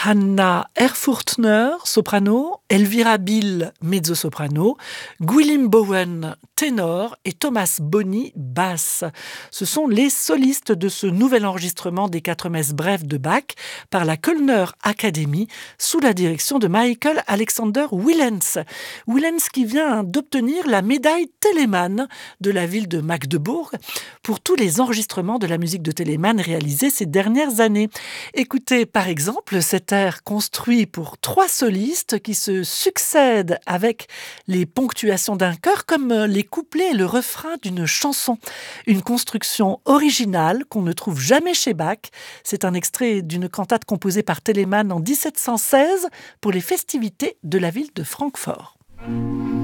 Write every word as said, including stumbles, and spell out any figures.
Hanna Erfurtner, soprano, Elvira Bill, mezzo-soprano, Gwilym Bowen, ténor et Thomas Bonny, basse. Ce sont les solistes de ce nouvel enregistrement des quatre messes brèves de Bach par la Kölner Academy sous la direction de Michael Alexander Willens. Willens qui vient d'obtenir la médaille Telemann de la ville de Magdebourg pour tous les enregistrements de la musique de Telemann réalisés ces dernières années. Écoutez par exemple cet air construit pour trois solistes qui se succèdent avec les ponctuations d'un chœur comme les couplets et le refrain d'une chanson. Une construction originale qu'on ne trouve jamais chez Bach. C'est un extrait d'une cantate composée par Telemann en dix-sept cent seize pour les festivités de la ville de Francfort.